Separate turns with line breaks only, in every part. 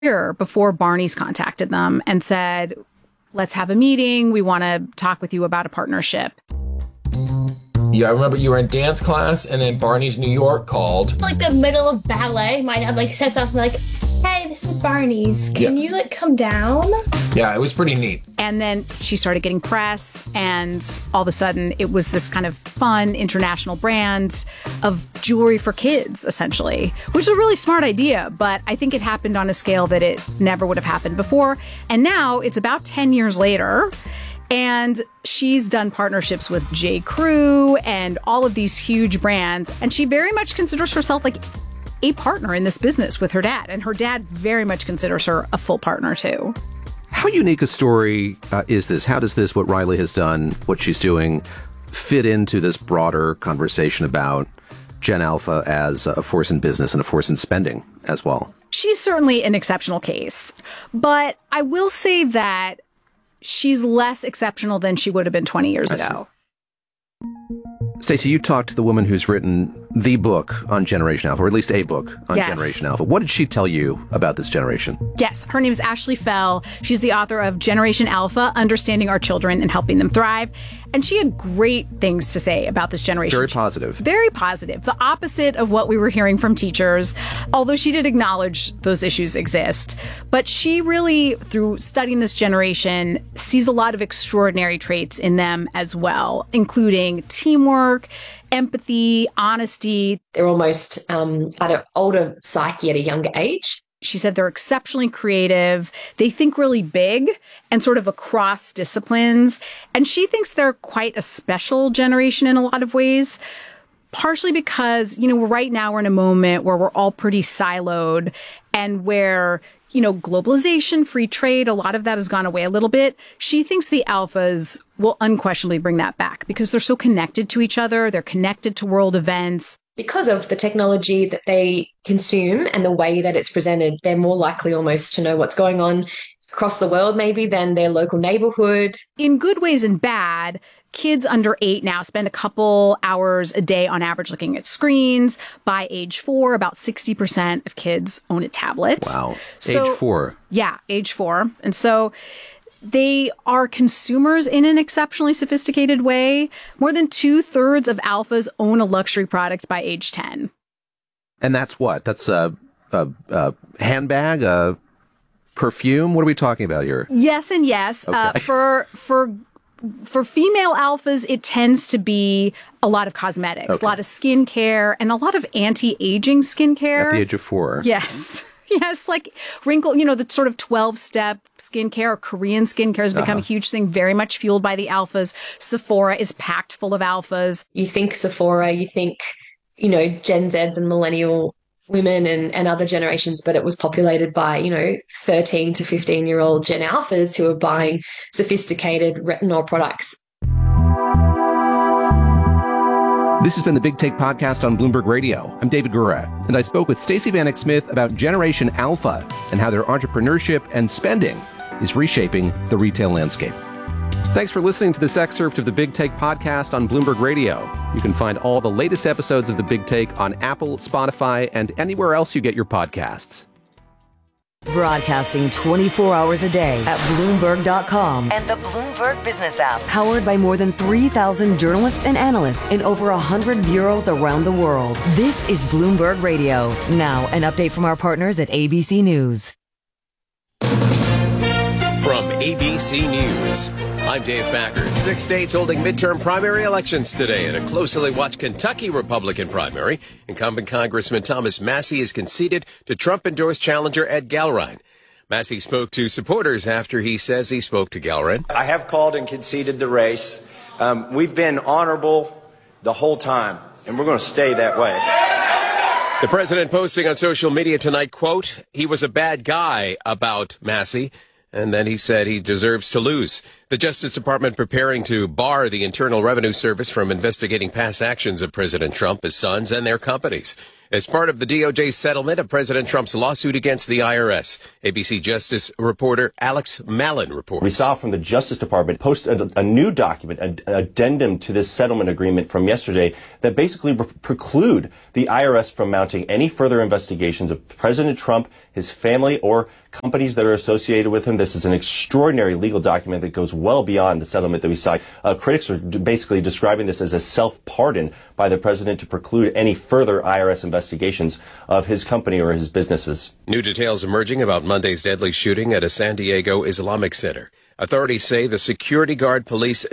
year before Barney's contacted them and said, let's have a meeting. We want to talk with you about a partnership.
Yeah, I remember you were in dance class, and then Barney's New York called.
Like the middle of ballet, my dad steps out and like, hey, this is Barney's. Can you come down?
Yeah, it was pretty neat.
And then she started getting press, and all of a sudden it was this kind of fun international brand of jewelry for kids, essentially, which is a really smart idea. But I think it happened on a scale that it never would have happened before. And now it's about 10 years later. And she's done partnerships with J. Crew and all of these huge brands. And she very much considers herself like a partner in this business with her dad. And her dad very much considers her a full partner, too.
How unique a story is this? How does this, what Riley has done, what she's doing, fit into this broader conversation about Gen Alpha as a force in business and a force in spending as well?
She's certainly an exceptional case. But I will say that she's less exceptional than she would have been 20 years ago.
Stacey, you talked to the woman who's written the book on Generation Alpha, or at least a book on Generation Alpha. What did she tell you about this generation?
Yes, her name is Ashley Fell. She's the author of Generation Alpha, Understanding Our Children and Helping Them Thrive. And she had great things to say about this generation.
Very positive.
Very positive. The opposite of what we were hearing from teachers, although she did acknowledge those issues exist. But she really, through studying this generation, sees a lot of extraordinary traits in them as well, including teamwork, empathy, honesty.
They're almost at an older psyche at a younger age.
She said they're exceptionally creative. They think really big and sort of across disciplines. And she thinks they're quite a special generation in a lot of ways, partially because, right now we're in a moment where we're all pretty siloed and where, globalization, free trade, a lot of that has gone away a little bit. She thinks the alphas will unquestionably bring that back because they're so connected to each other. They're connected to world events.
Because of the technology that they consume and the way that it's presented, they're more likely almost to know what's going on across the world maybe than their local neighborhood.
In good ways and bad, kids under 8 now spend a couple hours a day on average looking at screens. By age 4, about 60% of kids own a tablet.
Wow. Age 4.
Yeah, age 4. And so they are consumers in an exceptionally sophisticated way. More than 2/3 of alphas own a luxury product by age 10.
And that's what? That's a handbag, a perfume? What are we talking about here?
Yes and yes.
Okay.
For female alphas, it tends to be a lot of cosmetics, a lot of skincare, and a lot of anti-aging skincare.
At the age of 4.
Yes. Yes, like wrinkle, the sort of 12-step skincare or Korean skincare has become a huge thing, very much fueled by the alphas. Sephora is packed full of alphas.
You think Sephora, you think, Gen Zs and millennial women and other generations, but it was populated by, 13 to 15-year-old Gen Alphas who are buying sophisticated retinol products.
This has been the Big Take Podcast on Bloomberg Radio. I'm David Gura, and I spoke with Stacey Vanek Smith about Generation Alpha and how their entrepreneurship and spending is reshaping the retail landscape. Thanks for listening to this excerpt of the Big Take Podcast on Bloomberg Radio. You can find all the latest episodes of the Big Take on Apple, Spotify, and anywhere else you get your podcasts.
Broadcasting 24 hours a day at Bloomberg.com and the Bloomberg Business app. Powered by more than 3,000 journalists and analysts in over 100 bureaus around the world. This is Bloomberg Radio. Now, an update from our partners at ABC News.
From ABC News, I'm Dave Packard. 6 states holding midterm primary elections today. In a closely watched Kentucky Republican primary, incumbent Congressman Thomas Massie has conceded to Trump-endorsed challenger Ed Galrein. Massie spoke to supporters after he says he spoke to Galrein.
I have called and conceded the race. We've been honorable the whole time, and we're going to stay that way.
The president posting on social media tonight, quote, he was a bad guy about Massie. And then he said he deserves to lose. The Justice Department preparing to bar the Internal Revenue Service from investigating past actions of President Trump, his sons, and their companies. as part of the DOJ's settlement of President Trump's lawsuit against the IRS. ABC Justice reporter Alex Malin reports.
We saw from the Justice Department post a new document, an addendum to this settlement agreement from yesterday that basically preclude the IRS from mounting any further investigations of President Trump, his family, or companies that are associated with him. This is an extraordinary legal document that goes well beyond the settlement that we saw. Critics are basically describing this as a self-pardon by the president to preclude any further IRS investigations of his company or his businesses.
New details emerging about Monday's deadly shooting at a San Diego Islamic center. Authorities say the security guard police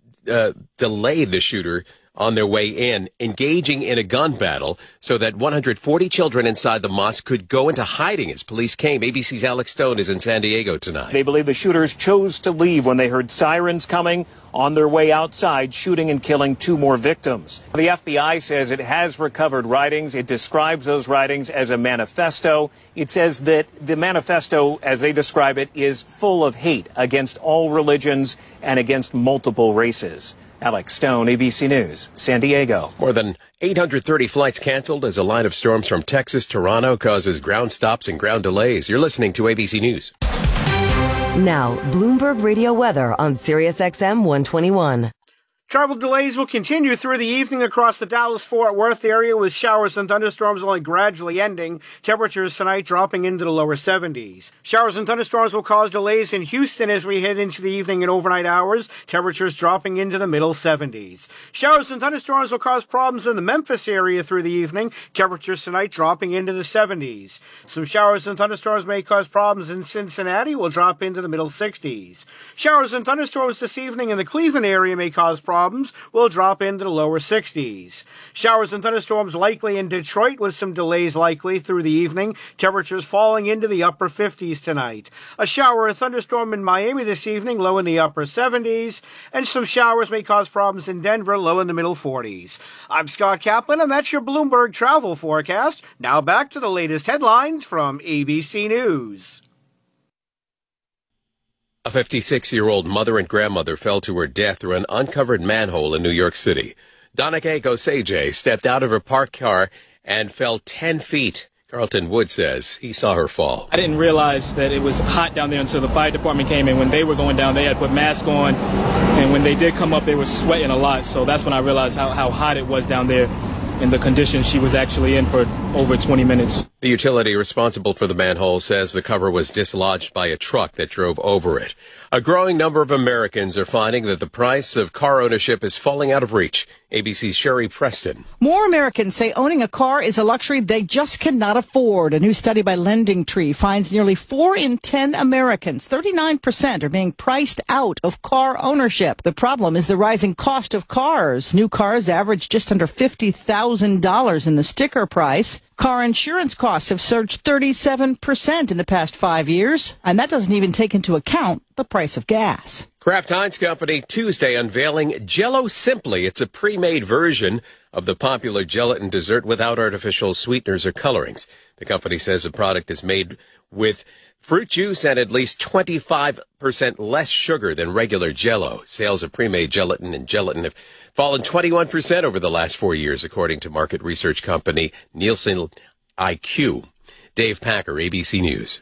delayed the shooter on their way in, engaging in a gun battle so that 140 children inside the mosque could go into hiding as police came. ABC's Alex Stone is in San Diego tonight.
They believe the shooters chose to leave when they heard sirens coming. On their way outside, shooting and killing 2 more victims. The FBI says it has recovered writings. It describes those writings as a manifesto. It says that the manifesto, as they describe it, is full of hate against all religions and against multiple races. Alex Stone, ABC News, San Diego.
More than 830 flights canceled as a line of storms from Texas, Toronto causes ground stops and ground delays. You're listening to ABC News.
Now, Bloomberg Radio weather on Sirius XM 121.
Travel delays will continue through the evening across the Dallas-Fort Worth area, with showers and thunderstorms only gradually ending. Temperatures tonight dropping into the lower 70s. Showers and thunderstorms will cause delays in Houston as we head into the evening and overnight hours. Temperatures dropping into the middle 70s. Showers and thunderstorms will cause problems in the Memphis area through the evening. Temperatures tonight dropping into the 70s. Some showers and thunderstorms may cause problems in Cincinnati. Will drop into the middle 60s. Showers and thunderstorms this evening in the Cleveland area may cause problems. Will drop into the lower 60s. Showers and thunderstorms likely in Detroit, with some delays likely through the evening. Temperatures falling into the upper 50s tonight. A shower or thunderstorm in Miami this evening, low in the upper 70s. And some showers may cause problems in Denver, low in the middle 40s. I'm Scott Kaplan, and that's your Bloomberg travel forecast. Now back to the latest headlines from ABC News.
A 56-year-old mother and grandmother fell to her death through an uncovered manhole in New York City. Donake Oseje stepped out of her parked car and fell 10 feet. Carlton Wood says he saw her fall.
I didn't realize that it was hot down there until the fire department came in. When they were going down, they had put masks on. And when they did come up, they were sweating a lot. So that's when I realized how hot it was down there and the condition she was actually in for over 20 minutes.
The utility responsible for the manhole says the cover was dislodged by a truck that drove over it. A growing number of Americans are finding that the price of car ownership is falling out of reach. ABC's Sherry Preston.
More Americans say owning a car is a luxury they just cannot afford. A new study by LendingTree finds nearly 4 in 10 Americans, 39%, are being priced out of car ownership. The problem is the rising cost of cars. New cars average just under $50,000 in the sticker price. Car insurance costs have surged 37% in the past 5 years, and that doesn't even take into account the price of gas.
Kraft Heinz Company Tuesday unveiling Jell-O Simply. It's a pre-made version of the popular gelatin dessert without artificial sweeteners or colorings. The company says the product is made with fruit juice and at least 25% less sugar than regular Jell-O. Sales of pre-made gelatin and gelatin have fallen 21% over the last 4 years, according to market research company Nielsen IQ. Dave Packer, ABC News.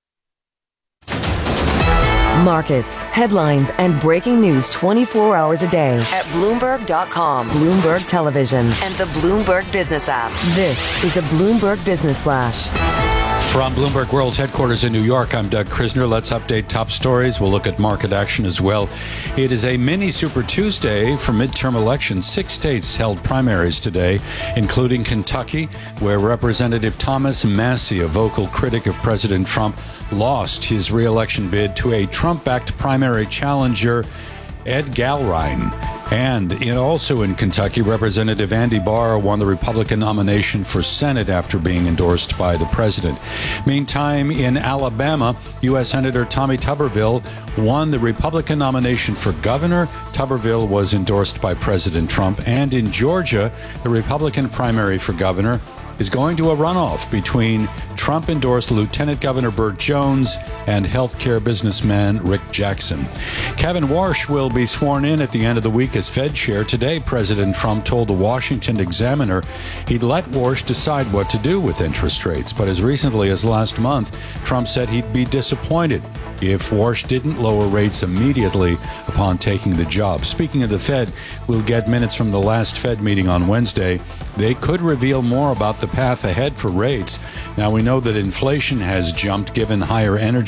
Markets, headlines, and breaking news 24 hours a day at Bloomberg.com, Bloomberg Television, and the Bloomberg Business app. This is a Bloomberg Business Flash.
From Bloomberg World Headquarters in New York, I'm Doug Krisner. Let's update top stories. We'll look at market action as well. It is a mini Super Tuesday for midterm elections. 6 states held primaries today, including Kentucky, where Representative Thomas Massie, a vocal critic of President Trump, lost his re-election bid to a Trump-backed primary challenger, Ed Galrein. And also in Kentucky, Representative Andy Barr won the Republican nomination for Senate after being endorsed by the president. Meantime, in Alabama, U.S. Senator Tommy Tuberville won the Republican nomination for governor. Tuberville was endorsed by President Trump. And in Georgia, the Republican primary for governor, is going to a runoff between Trump-endorsed Lieutenant Governor Burt Jones and healthcare businessman Rick Jackson. Kevin Warsh will be sworn in at the end of the week as Fed chair. Today, President Trump told the Washington Examiner he'd let Warsh decide what to do with interest rates. But as recently as last month, Trump said he'd be disappointed if Warsh didn't lower rates immediately upon taking the job. Speaking of the Fed, we'll get minutes from the last Fed meeting on Wednesday. They could reveal more about the path ahead for rates. Now, we know that inflation has jumped given higher energy